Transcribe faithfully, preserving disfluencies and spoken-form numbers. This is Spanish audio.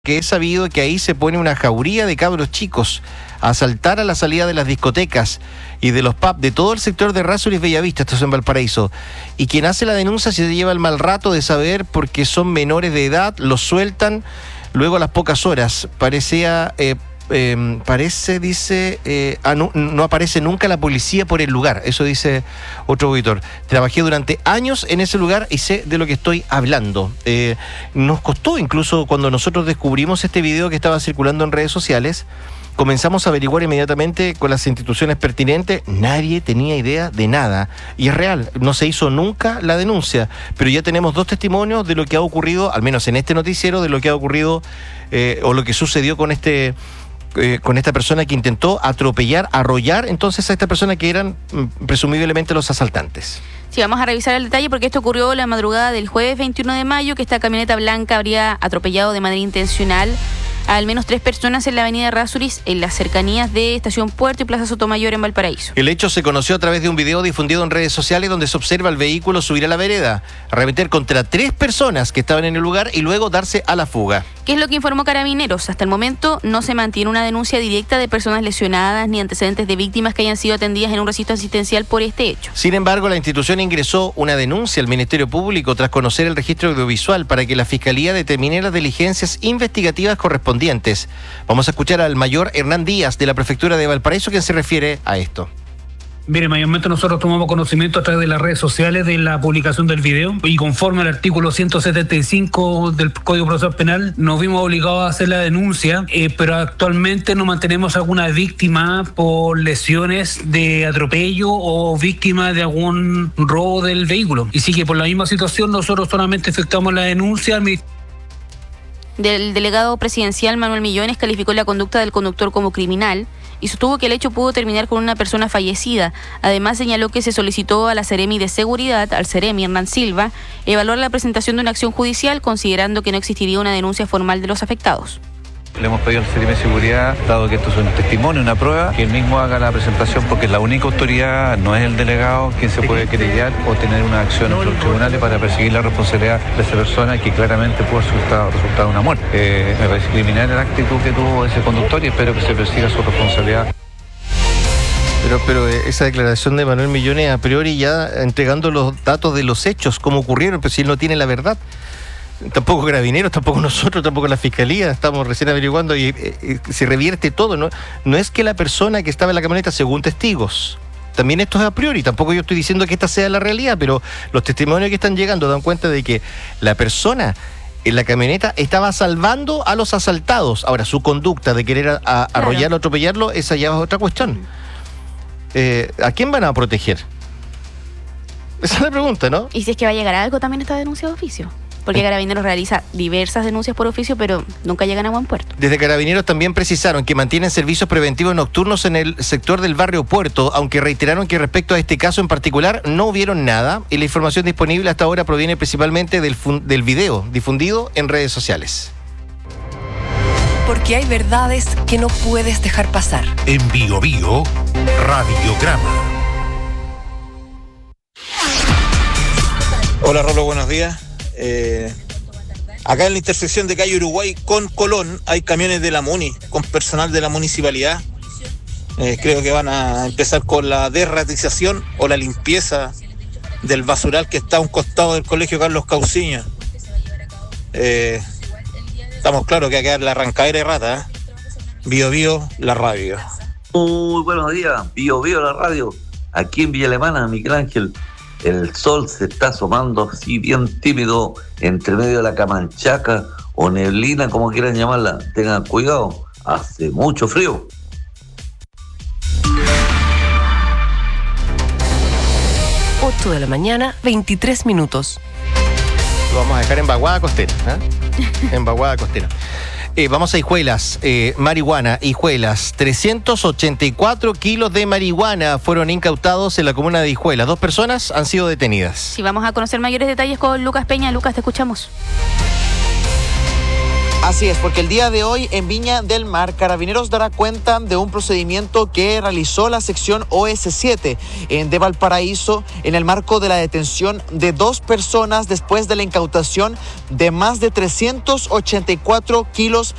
que es sabido que ahí se pone una jauría de cabros chicos a asaltar a la salida de las discotecas y de los pubs de todo el sector de Errázuriz Bellavista, esto es en Valparaíso, y quien hace la denuncia se lleva el mal rato de saber porque son menores de edad, los sueltan luego a las pocas horas. Parecía, eh, eh, parece, dice, eh, ah, no, no aparece nunca la policía por el lugar, eso dice otro auditor. Trabajé durante años en ese lugar y sé de lo que estoy hablando. Eh, nos costó incluso cuando nosotros descubrimos este video que estaba circulando en redes sociales, comenzamos a averiguar inmediatamente con las instituciones pertinentes, nadie tenía idea de nada. Y es real, no se hizo nunca la denuncia, pero ya tenemos dos testimonios de lo que ha ocurrido, al menos en este noticiero, de lo que ha ocurrido eh, o lo que sucedió con este... Eh, con esta persona que intentó atropellar, arrollar entonces a esta persona que eran mm, presumiblemente los asaltantes. Sí, vamos a revisar el detalle porque esto ocurrió la madrugada del jueves veintiuno de mayo, que esta camioneta blanca habría atropellado de manera intencional a al menos tres personas en la avenida Errázuriz, en las cercanías de Estación Puerto y Plaza Sotomayor en Valparaíso. El hecho se conoció a través de un video difundido en redes sociales donde se observa el vehículo subir a la vereda, arremeter contra tres personas que estaban en el lugar y luego darse a la fuga. ¿Qué es lo que informó Carabineros? Hasta el momento no se mantiene una denuncia directa de personas lesionadas ni antecedentes de víctimas que hayan sido atendidas en un recinto asistencial por este hecho. Sin embargo, la institución ingresó una denuncia al Ministerio Público tras conocer el registro audiovisual para que la Fiscalía determine las diligencias investigativas correspondientes. Vamos a escuchar al mayor Hernán Díaz de la Prefectura de Valparaíso, quien se refiere a esto. Mire, mayormente nosotros tomamos conocimiento a través de las redes sociales de la publicación del video y conforme al artículo ciento setenta y cinco del Código Procesal Penal nos vimos obligados a hacer la denuncia, eh, pero actualmente no mantenemos alguna víctima por lesiones de atropello o víctima de algún robo del vehículo. Y sí que por la misma situación nosotros solamente efectuamos la denuncia al Ministerio. Del delegado presidencial Manuel Millones calificó la conducta del conductor como criminal y sostuvo que el hecho pudo terminar con una persona fallecida. Además señaló que se solicitó a la Seremi de Seguridad, al Seremi Hernán Silva, evaluar la presentación de una acción judicial considerando que no existiría una denuncia formal de los afectados. Le hemos pedido al Seremi de Seguridad, dado que esto es un testimonio, una prueba, que él mismo haga la presentación porque la única autoridad no es el delegado quien se puede querellar o tener una acción en los tribunales para perseguir la responsabilidad de esa persona que claramente pudo resultar, resultar una muerte. Eh, me parece criminal la actitud que tuvo ese conductor y espero que se persiga su responsabilidad. Pero, pero esa declaración de Manuel Millones a priori ya entregando los datos de los hechos, cómo ocurrieron, pero si él no tiene la verdad. Tampoco Carabineros, tampoco nosotros, tampoco la Fiscalía, estamos recién averiguando y, y, y se revierte todo, ¿no? No es que la persona que estaba en la camioneta, según testigos, también esto es a priori, tampoco yo estoy diciendo que esta sea la realidad, pero los testimonios que están llegando dan cuenta de que la persona en la camioneta estaba salvando a los asaltados. Ahora, su conducta de querer a, a, arrollarlo, atropellarlo, esa ya es otra cuestión. Eh, ¿A quién van a proteger? Esa es la pregunta, ¿no? Y si es que va a llegar a algo también esta denuncia de oficio. Porque Carabineros realiza diversas denuncias por oficio, pero nunca llegan a buen puerto. Desde Carabineros también precisaron que mantienen servicios preventivos nocturnos en el sector del barrio Puerto, aunque reiteraron que respecto a este caso en particular no hubieron nada y la información disponible hasta ahora proviene principalmente del, del video difundido en redes sociales. Porque hay verdades que no puedes dejar pasar. En Bio Bio, Radiograma. Hola Rolo, buenos días. Eh, acá en la intersección de calle Uruguay con Colón hay camiones de la MUNI, con personal de la municipalidad. Eh, creo que van a empezar con la derratización o la limpieza del basural que está a un costado del colegio Carlos Cauciña. Eh, estamos claros que va a quedar la arrancadera de rata, ¿eh? Bio Bio, la radio. Muy buenos días, Bio Bio, la radio. Aquí en Villa Alemana, Miguel Ángel. El sol se está asomando así bien tímido entre medio de la camanchaca o neblina, como quieran llamarla. Tengan cuidado, hace mucho frío. ocho de la mañana, veintitrés minutos. Lo vamos a dejar en Vaguada Costera, ¿eh? En Vaguada Costera. Eh, vamos a Hijuelas, eh, marihuana, Hijuelas, trescientos ochenta y cuatro kilos de marihuana fueron incautados en la comuna de Hijuelas. Dos personas han sido detenidas. Sí, vamos a conocer mayores detalles con Lucas Peña. Lucas, te escuchamos. Así es, porque el día de hoy en Viña del Mar, Carabineros dará cuenta de un procedimiento que realizó la sección O S siete de Valparaíso en el marco de la detención de dos personas después de la incautación de más de trescientos ochenta y cuatro kilos